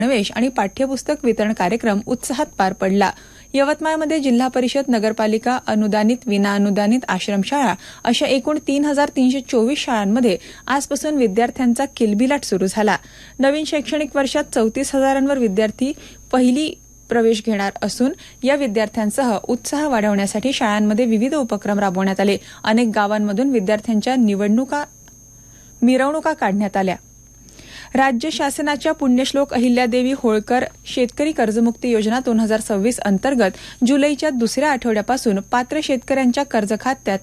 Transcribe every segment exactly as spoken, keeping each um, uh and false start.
गणवेश आणि पाठ्यपुस्तक वितरण कार्यक्रम उत्साहात पार पडला। यवतमाळमध्ये जिल्हा परिषद, नगरपालिका, अनुदानित, विनाअनुदानित आश्रमशाळा अशा एकूण तीन हजार तीनशे चोवीस शाळांमध्ये आजपासून विद्यार्थ्यांचा किलबिलाट सुरू झाला। नवीन शैक्षणिक वर्षात चौतीस हजारांवर विद्यार्थी पहिली प्रवेश घेणार असून या विद्यार्थ्यांसह उत्साह वाढवण्यासाठी शाळांमध्ये विविध उपक्रम राबवण्यात आले। अनेक गावांमधून विद्यार्थ्यांच्या निवडणुका मिरवणुका काढण्यात आल्या। राज्य शासनाच्या पुण्यश्लोक अहिल्यादेवी होळकर शेतकरी कर्जमुक्ती योजना दोन हजार सव्वीस अंतर्गत जुलैच्या दुसऱ्या आठवड्यापासून पात्र शेतकऱ्यांच्या कर्ज खात्यात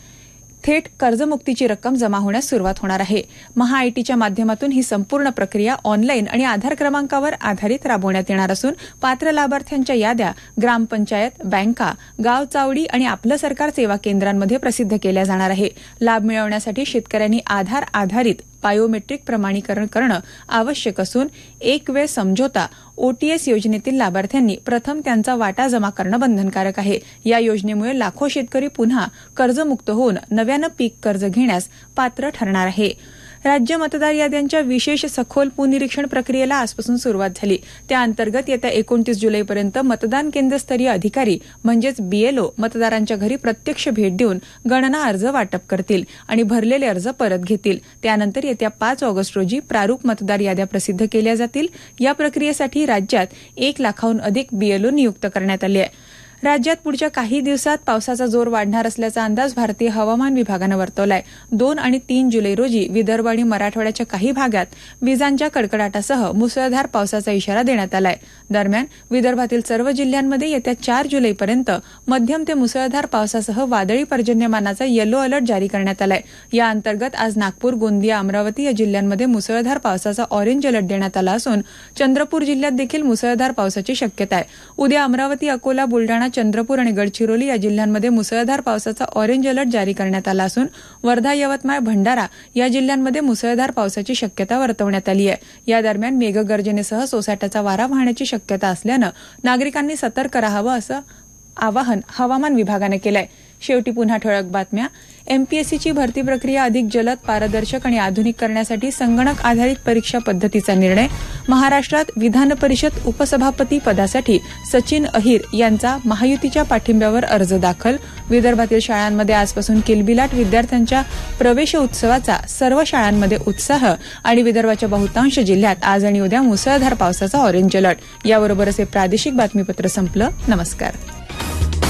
थेट कर्जमुक्तीची रक्कम जमा होण्यास सुरुवात होणार आहे। महाआयटीच्या माध्यमातून ही संपूर्ण प्रक्रिया ऑनलाईन आणि आधार क्रमांकावर आधारित राबवण्यात येणार असून पात्र लाभार्थ्यांच्या याद्या ग्रामपंचायत, बँका, गाव चावडी आणि आपलं सरकार सेवा केंद्रांमध्ये प्रसिद्ध केल्या जाणार आहे। लाभ मिळवण्यासाठी शेतकऱ्यांनी आधार आधारित बायोमेट्रिक प्रमाणीकरण करणं आवश्यक असून एक वेळ समझोता ओटीएस योजनेतील लाभार्थ्यांनी प्रथम त्यांचा वाटा जमा करणं बंधनकारक आहे। या योजनेमुळे लाखो शेतकरी पुन्हा कर्जमुक्त होऊन नव्यानं पीक कर्ज घेण्यास पात्र ठरणार आहे। राज्य मतदार याद्यांच्या विशेष सखोल पुनरीक्षण प्रक्रियेला आजपासून सुरुवात झाली। त्याअंतर्गत येत्या एकोणतीस जुलैपर्यंत मतदान केंद्रस्तरीय अधिकारी म्हणजेच बीएलओ मतदारांच्या घरी प्रत्यक्ष भेट देऊन गणना अर्ज वाटप करतील आणि भरलेले अर्ज परत घेतील। त्यानंतर येत्या पाच ऑगस्ट रोजी प्रारूप मतदार याद्या प्रसिद्ध केल्या जातील। या प्रक्रियेसाठी राज्यात एक लाखाहून अधिक बीएलओ नियुक्त करण्यात आले आहे। राज्यात पुढच्या काही दिवसात पावसाचा जोर वाढणार असल्याचा अंदाज भारतीय हवामान विभागानं वर्तवलाय। दोन आणि तीन जुलै रोजी विदर्भ आणि मराठवाड्याच्या काही भागात विजांच्या कडकडाटासह मुसळधार पावसाचा इशारा देण्यात आलाय। दरम्यान विदर्भातील सर्व जिल्ह्यांमध्ये येत्या चार जुलैपर्यंत मध्यम ते मुसळधार पावसासह वादळी पर्जन्यमानाचा येलो अलर्ट जारी करण्यात आलाय। या अंतर्गत आज नागपूर, गोंदिया, अमरावती या जिल्ह्यांमध्ये मुसळधार पावसाचा ऑरेंज अलर्ट देण्यात आला असून चंद्रपूर जिल्ह्यात देखील मुसळधार पावसाची शक्यता आहे। उद्या अमरावती, अकोला, बुलडाणा, चंद्रपूर आणि गडचिरोली या जिल्ह्यांमध्ये मुसळधार पावसाचा ऑरेंज अलर्ट जारी करण्यात आला असून वर्धा, यवतमाळ, भंडारा या जिल्ह्यांमध्ये मुसळधार पावसाची शक्यता वर्तवण्यात आली आहे। या दरम्यान मेघगर्जनेसह सोसाट्याचा वारा वाहण्याची शक्यता असल्यानं नागरिकांनी सतर्क राहावं असं आवाहन हवामान विभागानं केलंय। शेवटी पुन्हा ठळक बातम्या। एमपीएससीची भरती प्रक्रिया अधिक जलद, पारदर्शक आणि आधुनिक करण्यासाठी संगणक आधारित परीक्षा पद्धतीचा निर्णय। महाराष्ट्रात विधान परिषद उपसभापती पदासाठी सचिन अहिर यांचा महायुतीच्या पाठिंब्यावर अर्ज दाखल। विदर्भातील शाळांमध्ये आजपासून किलबिलाट, विद्यार्थ्यांच्या प्रवेश उत्सवाचा सर्व शाळांमध्ये उत्साह आणि विदर्भाच्या बहुतांश जिल्ह्यात आज आणि उद्या मुसळधार पावसाचा ऑरेंज अलर्ट। याबरोबरच हे प्रादेशिक बातमीपत्र संपलं। नमस्कार।